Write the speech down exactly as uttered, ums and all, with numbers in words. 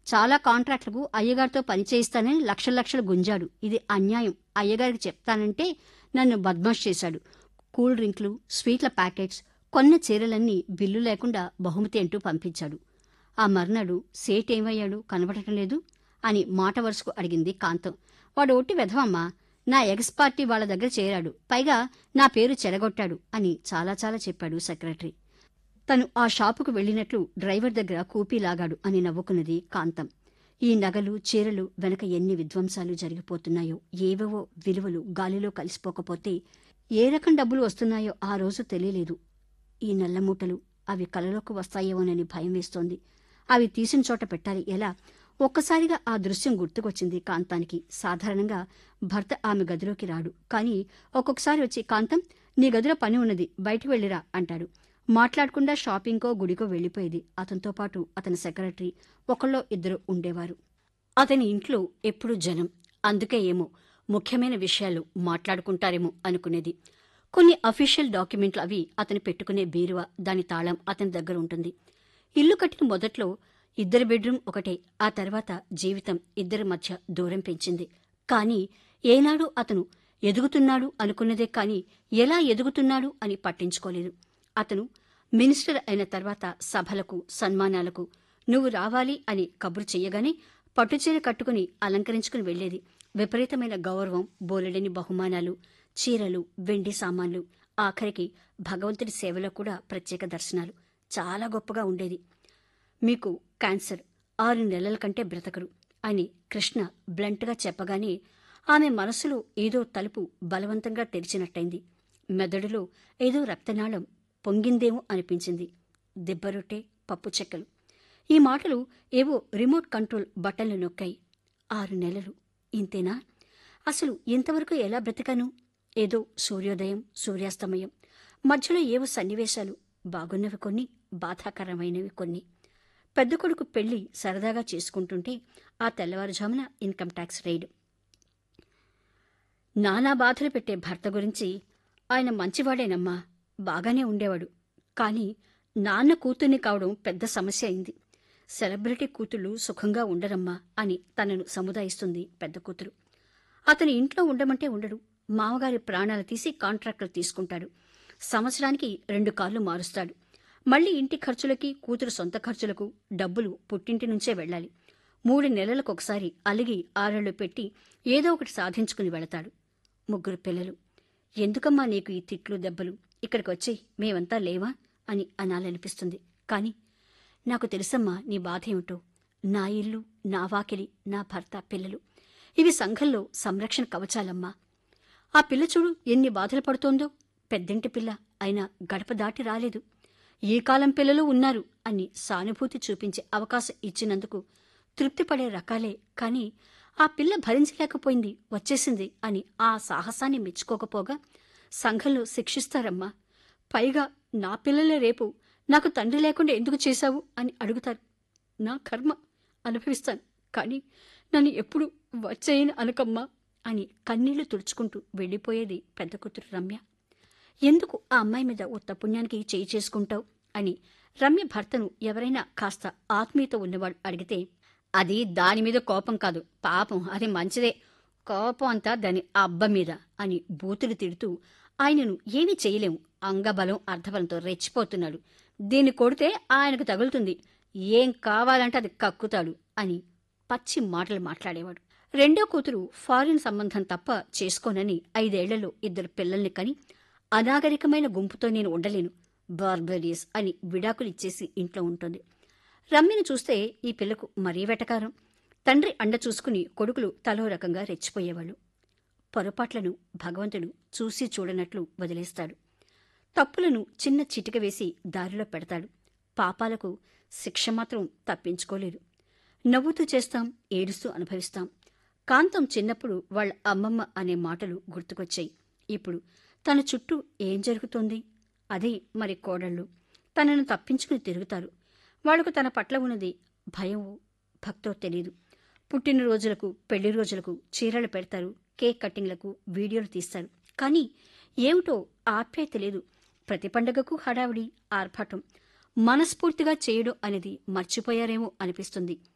చాలా కాంట్రాక్టులకు అయ్యగారితో పని చేయిస్తానని లక్షల లక్షలు గుంజాడు. ఇది అన్యాయం. అయ్యగారికి చెప్తానంటే నన్ను బద్మాష్ చేశాడు. కూల్ డ్రింక్లు, స్వీట్ల ప్యాకెట్స్, కొన్న చీరలన్నీ బిల్లు లేకుండా బహుమతి అంటూ పంపించాడు. ఆ మర్నాడు సేట్ ఏమయ్యాడు కనబడటం లేదు అని మాట వరుసకు అడిగింది కాంతం. వాడు ఒట్టి వెధవమ్మా, నా ఎక్స్ పార్టీ వాళ్ళ దగ్గర చేరాడు, పైగా నా పేరు చెడగొట్టాడు అని చాలా చాలా చెప్పాడు సెక్రటరీ. తను ఆ షాపుకు వెళ్ళినట్లు డ్రైవర్ దగ్గర కూపీ లాగాడు అని నవ్వుకున్నది కాంతం. ఈ నగలు, చీరలు వెనక ఎన్ని విధ్వంసాలు జరిగిపోతున్నాయో, ఏవేవో విలువలు గాలిలో కలిసిపోకపోతే ఏ రకం డబ్బులు వస్తున్నాయో ఆ రోజు తెలియలేదు. ఈ నల్లమూటలు అవి కలలోకి వస్తాయేమోనని భయం వేస్తోంది. అవి తీసిన చోట పెట్టాలి ఎలా? ఒక్కసారిగా ఆ దృశ్యం గుర్తుకొచ్చింది కాంతానికి. సాధారణంగా భర్త ఆమె గదిలోకి రాడు, కానీ ఒక్కొక్కసారి వచ్చి, కాంతం, నీ గదిలో పని ఉన్నది, బయటికి వెళ్ళిరా అంటాడు. మాట్లాడకుండా షాపింగ్కో గుడికో వెళ్ళిపోయేది. అతనితో పాటు అతని సెక్రటరీ, ఒకళ్ళో ఇద్దరు ఉండేవారు. అతని ఇంట్లో ఎప్పుడూ జనం. అందుకే ఏమో ముఖ్యమైన విషయాలు మాట్లాడుకుంటారేమో అనుకునేది. కొన్ని అఫీషియల్ డాక్యుమెంట్లు అవి అతను పెట్టుకునే బీరువా, దాని తాళం అతని దగ్గర ఉంటుంది. ఇల్లు కట్టిన మొదట్లో ఇద్దరి బెడ్రూమ్ ఒకటే. ఆ తర్వాత జీవితం ఇద్దరి మధ్య దూరం పెంచింది. కానీ ఏనాడు అతను ఎదుగుతున్నాడు అనుకున్నదే కానీ ఎలా ఎదుగుతున్నాడు అని పట్టించుకోలేదు. అతను మినిస్టర్ అయిన తర్వాత సభలకు, సన్మానాలకు నువ్వు రావాలి అని కబురు చెయ్యగానే పట్టుచీర కట్టుకుని అలంకరించుకుని వెళ్లేది. విపరీతమైన గౌరవం, బోలెడని బహుమానాలు, చీరలు, వెండి సామాన్లు, ఆఖరికి భగవంతుడి సేవలో కూడా ప్రత్యేక దర్శనాలు. చాలా గొప్పగా ఉండేది. మీకు క్యాన్సర్, ఆరు నెలల కంటే బ్రతకరు అని కృష్ణ బ్లంట్గా చెప్పగానే ఆమె మనసులో ఏదో తలుపు బలవంతంగా తెరిచినట్టయింది. మెదడులో ఏదో రక్తనాళం పొంగిందేమో అనిపించింది. దిబ్బరొట్టె, పప్పు చెక్కలు, ఈ మాటలు ఏవో రిమోట్ కంట్రోల్ బటన్లు నొక్కాయి. ఆరు నెలలు ఇంతేనా? అసలు ఇంతవరకు ఎలా బ్రతికాను? ఏదో సూర్యోదయం, సూర్యాస్తమయం, మధ్యలో ఏవో సన్నివేశాలు, బాగున్నవి కొన్ని, బాధాకరమైనవి కొన్ని. పెద్ద కొడుకు పెళ్లి సరదాగా చేసుకుంటుంటే ఆ తెల్లవారుజామున ఇన్కమ్ ట్యాక్స్ రైడ్. నానా బాధలు పెట్టే భర్త గురించి, ఆయన మంచివాడేనమ్మా, బాగానే ఉండేవాడు, కానీ నాన్న కూతుర్ని కావడం పెద్ద సమస్య అయింది. సెలబ్రిటీ కూతుళ్ళు సుఖంగా ఉండరమ్మా అని తనను సముదాయిస్తుంది పెద్ద కూతురు. అతని ఇంట్లో ఉండమంటే ఉండడు. మామగారి ప్రాణాలు తీసి కాంట్రాక్టులు తీసుకుంటాడు. సంవత్సరానికి రెండు కార్లు మారుస్తాడు. మళ్లీ ఇంటి ఖర్చులకి, కూతురు సొంత ఖర్చులకు డబ్బులు పుట్టింటి నుంచే వెళ్లాలి. మూడు నెలలకొకసారి అలిగి ఆరేళ్లు పెట్టి ఏదో ఒకటి సాధించుకుని వెళతాడు. ముగ్గురు పిల్లలు. ఎందుకమ్మా నీకు ఈ తిట్లు దెబ్బలు? ఇక్కడికి వచ్చి మేమంతా లేవా అని అనాలనిపిస్తుంది. కాని నాకు తెలుసమ్మా నీ బాధ ఏమిటో. నా ఇల్లు, నా వాకిలి, నా భర్త, పిల్లలు, ఇవి సంఘంలో సంరక్షణ కవచాలమ్మా. ఆ పిల్ల చూడు ఎన్ని బాధలు పడుతోందో. పెద్దింటి పిల్ల అయినా గడప దాటి రాలేదు. ఈ కాలం పిల్లలు ఉన్నారు అని సానుభూతి చూపించే అవకాశం ఇచ్చినందుకు తృప్తిపడే రకాలే. కాని ఆ పిల్ల భరించలేకపోయింది, వచ్చేసింది అని ఆ సాహసాన్ని మెచ్చుకోకపోగా సంఘంలో శిక్షిస్తారమ్మా. పైగా నా పిల్లలే రేపు నాకు తండ్రి లేకుండా ఎందుకు చేశావు అని అడుగుతారు. నా కర్మ అనుభవిస్తాను, కానీ నన్ను ఎప్పుడు వచ్చేయని అనకమ్మా అని కన్నీళ్లు తుడుచుకుంటూ వెళ్ళిపోయేది పెద్ద కూతురు రమ్య. ఎందుకు ఆ అమ్మాయి మీద ఓ తప్పుణ్యానికి చేయి చేసుకుంటావు అని రమ్య భర్తను ఎవరైనా కాస్త ఆత్మీయత ఉన్నవాడు అడిగితే, అది దాని మీద కోపం కాదు పాపం, అది మంచిదే, కోపం అంతా దాని అబ్బ మీద అని బూతులు తిడుతూ ఆయనను ఏమీ చేయలేము, అంగబలం అర్ధబలంతో రెచ్చిపోతున్నాడు, దీన్ని కొడితే ఆయనకు తగులుతుంది, ఏం కావాలంటే అది కక్కుతాడు అని పచ్చి మాటలు మాట్లాడేవాడు. రెండో కూతురు ఫారిన్ సంబంధం తప్ప చేసుకోనని ఐదేళ్లలో ఇద్దరు పిల్లల్ని కని, అనాగరికమైన గుంపుతో నేను ఉండలేను, బార్బరియస్ అని విడాకులిచ్చేసి ఇంట్లో ఉంటుంది. రమ్యను చూస్తే ఈ పిల్లకు మరీ వెటకారం. తండ్రి అండ చూసుకుని కొడుకులు తలో రకంగా రెచ్చిపోయేవాళ్ళు. పొరపాట్లను భగవంతుడు చూసి చూడనట్లు వదిలేస్తాడు. తప్పులను చిన్న చిటిక వేసి దారిలో పెడతాడు. పాపాలకు శిక్ష మాత్రం తప్పించుకోలేదు. నవ్వుతూ చేస్తాం, ఏడుస్తూ అనుభవిస్తాం. కాంతం చిన్నప్పుడు వాళ్ళ అమ్మమ్మ అనే మాటలు గుర్తుకొచ్చాయి. ఇప్పుడు తన చుట్టూ ఏం జరుగుతోంది? అదే మరి కోడళ్ళు తనను తప్పించుకుని తిరుగుతారు. వాళ్లకు తన పట్ల ఉన్నది భయం, భక్తో తెలీదు. పుట్టినరోజులకు, పెళ్లి రోజులకు చీరలు పెడతారు, కేక్ కట్టింగ్లకు వీడియోలు తీస్తారు. కానీ ఏమిటో ఆప్యాయత లేదు. ప్రతి పండగకు హడావిడి, ఆర్భాటం. మనస్ఫూర్తిగా చేయడం అనేది మర్చిపోయారేమో అనిపిస్తుంది.